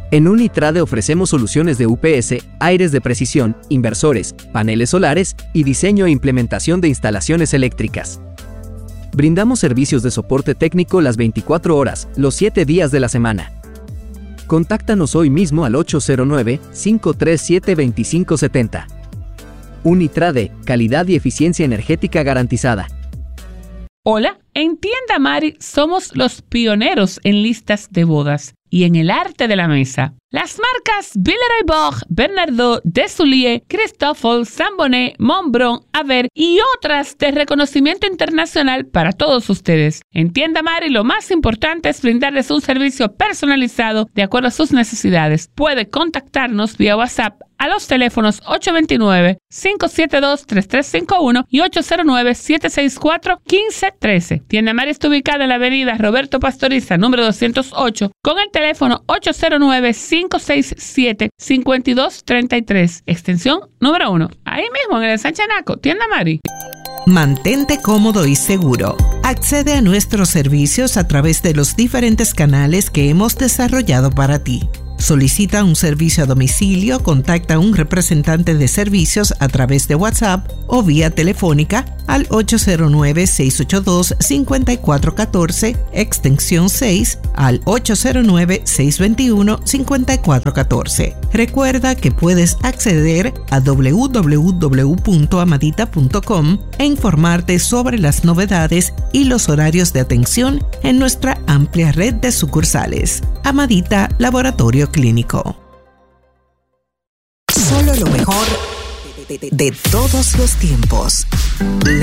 En Unitrade ofrecemos soluciones de UPS, aires de precisión, inversores, paneles solares y diseño e implementación de instalaciones eléctricas. Brindamos servicios de soporte técnico las 24 horas, los 7 días de la semana. Contáctanos hoy mismo al 809-537-2570. Unitrade, calidad y eficiencia energética garantizada. Hola, en Tienda Mari somos los pioneros en listas de bodas y en el arte de la mesa. Las marcas Villeroy-Boch, Bernardaud, Desulier, Christofle, Sambonet, Montbron, Aver y otras de reconocimiento internacional para todos ustedes. En Tienda Mari lo más importante es brindarles un servicio personalizado de acuerdo a sus necesidades. Puede contactarnos vía WhatsApp a los teléfonos 829-572-3351 y 809-764-1513. Tienda Mari está ubicada en la avenida Roberto Pastoriza, número 208, con el teléfono 809-567-5233, extensión número 1. Ahí mismo, en el Sanchanaco, Tienda Mari. Mantente cómodo y seguro. Accede a nuestros servicios a través de los diferentes canales que hemos desarrollado para ti. Solicita un servicio a domicilio, contacta a un representante de servicios a través de WhatsApp o vía telefónica al 809-682-5414, extensión 6, al 809-621-5414. Recuerda que puedes acceder a www.amadita.com e informarte sobre las novedades y los horarios de atención en nuestra amplia red de sucursales. Amadita Laboratorio Clínico. Solo lo mejor de todos los tiempos.